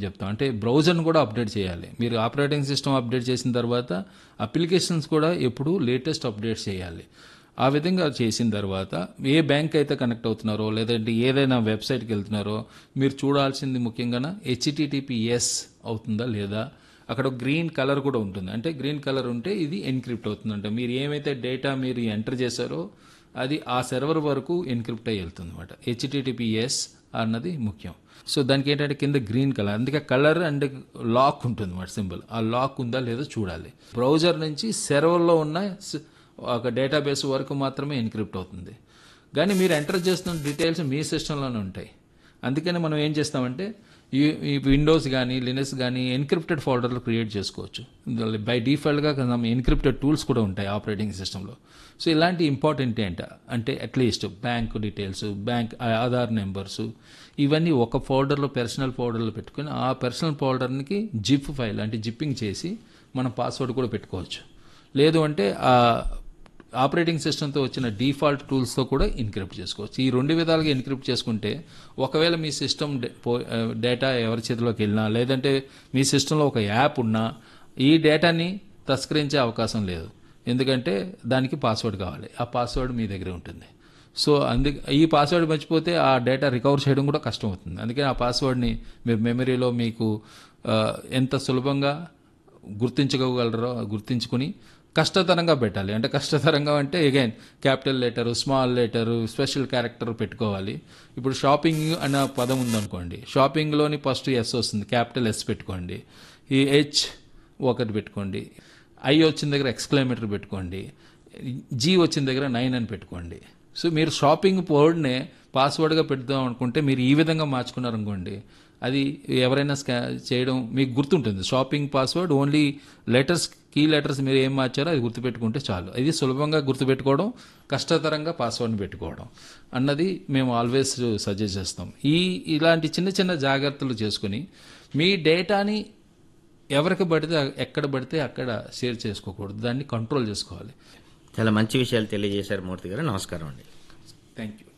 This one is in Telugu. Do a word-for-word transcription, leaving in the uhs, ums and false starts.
చేయమని చెప్తాం. అంటే బ్రౌజర్ని కూడా అప్డేట్ చేయాలి. మీరు ఆపరేటింగ్ సిస్టమ్ అప్డేట్ చేసిన తర్వాత అప్లికేషన్స్ కూడా ఎప్పుడు లేటెస్ట్ అప్డేట్స్ చేయాలి. ఆ విధంగా చేసిన తర్వాత ఏ బ్యాంక్ అయితే కనెక్ట్ అవుతున్నారో లేదంటే ఏదైనా వెబ్సైట్కి వెళ్తున్నారో మీరు చూడాల్సింది ముఖ్యంగా హెచ్టిటిపిఎస్ అవుతుందా లేదా. అక్కడ గ్రీన్ కలర్ కూడా ఉంటుంది. అంటే గ్రీన్ కలర్ ఉంటే ఇది ఎన్క్రిప్ట్ అవుతుందంట. మీరు ఏమైతే డేటా మీరు ఎంటర్ చేశారో అది ఆ సర్వర్ వరకు ఎన్క్రిప్ట్ అయ్యి వెళ్తుంది అనమాట. హెచ్టిటిపిఎస్ అన్నది ముఖ్యం. సో దానికి ఏంటంటే కింద గ్రీన్ కలర్, అందుకే కలర్ అండ్ లాక్ ఉంటుంది అన్నమాట సింబల్. ఆ లాక్ ఉందా లేదో చూడాలి. బ్రౌజర్ నుంచి సర్వర్లో ఉన్న ఒక డేటాబేస్ వరకు మాత్రమే ఎన్క్రిప్ట్ అవుతుంది. కానీ మీరు ఎంటర్ చేస్తున్న డీటెయిల్స్ మీ సిస్టంలోనే ఉంటాయి. అందుకని మనం ఏం చేస్తామంటే ఈ ఈ విండోస్ కానీ లినక్స్ కానీ ఎన్క్రిప్టెడ్ ఫోల్డర్లు క్రియేట్ చేసుకోవచ్చు. బై డిఫాల్ట్గా ఎన్క్రిప్టెడ్ టూల్స్ కూడా ఉంటాయి ఆపరేటింగ్ సిస్టంలో. సో ఇలాంటి ఇంపార్టెంట్ ఏంట అంటే at least bank details, bank Aadhaar numbers ఇవన్నీ ఒక ఫోల్డర్లో పర్సనల్ ఫోల్డర్లో పెట్టుకుని ఆ పర్సనల్ ఫోల్డర్కి జిప్ ఫైల్ అంటే జిప్పింగ్ చేసి మనం పాస్వర్డ్ కూడా పెట్టుకోవచ్చు. లేదు అంటే ఆ ఆపరేటింగ్ సిస్టమ్తో వచ్చిన డిఫాల్ట్ టూల్స్తో కూడా ఎన్క్రిప్ట్ చేసుకోవచ్చు. ఈ రెండు విధాలుగా ఎన్క్రిప్ట్ చేసుకుంటే ఒకవేళ మీ సిస్టమ్ డేటా ఎవరి చేతిలోకి వెళ్ళినా లేదంటే మీ సిస్టంలో ఒక యాప్ ఉన్నా ఈ డేటాని తస్కరించే అవకాశం లేదు. ఎందుకంటే దానికి పాస్వర్డ్ కావాలి. ఆ పాస్వర్డ్ మీ దగ్గర ఉంటుంది. సో అందుకే ఈ పాస్వర్డ్ మర్చిపోతే ఆ డేటా రికవర్ చేయడం కూడా కష్టం అవుతుంది. అందుకని ఆ పాస్వర్డ్ని మీరు మెమరీలో మీకు ఎంత సులభంగా గుర్తించగలరో గుర్తించుకుని కష్టతరంగా పెట్టాలి. అంటే కష్టతరంగా అంటే again capital letter, small letter, special character పెట్టుకోవాలి. ఇప్పుడు షాపింగ్ అన్న పదం ఉందనుకోండి, షాపింగ్లోని ఫస్ట్ ఎస్ వస్తుంది, క్యాపిటల్ ఎస్ పెట్టుకోండి. ఈ హెచ్ ఒకటి పెట్టుకోండి. ఐ వచ్చిన దగ్గర ఎక్స్క్లమేటర్ పెట్టుకోండి. జీ వచ్చిన దగ్గర నైన్ అని పెట్టుకోండి. సో మీరు షాపింగ్ వర్డ్నే పాస్వర్డ్గా పెడదాం అనుకుంటే మీరు ఈ విధంగా మార్చుకున్నారనుకోండి, అది ఎవరైనా స్కా చేయడం మీకు గుర్తుంటుంది. Shopping password only letters, key letters మీరు ఏం మార్చారో అది గుర్తుపెట్టుకుంటే చాలు. ఇది సులభంగా గుర్తుపెట్టుకోవడం, కష్టతరంగా పాస్వర్డ్ని పెట్టుకోవడం అన్నది మేము ఆల్వేస్ సజెస్ట్ చేస్తాం. ఈ ఇలాంటి చిన్న చిన్న జాగ్రత్తలు చేసుకుని మీ డేటాని ఎవరికి పడితే ఎక్కడ పడితే అక్కడ షేర్ చేసుకోకూడదు, దాన్ని కంట్రోల్ చేసుకోవాలి. చాలా మంచి విషయాలు తెలియజేశారు మూర్తి గారు. నమస్కారం అండి. Thank you.